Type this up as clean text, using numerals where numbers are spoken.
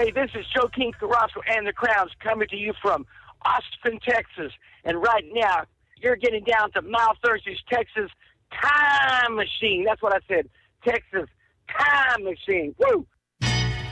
Hey, this is Joe King Carrasco and the Crowns coming to you from Austin, Texas. And right now, you're getting down to Miles Thursday's Texas Time Machine. That's what I said. Texas Time Machine. Woo!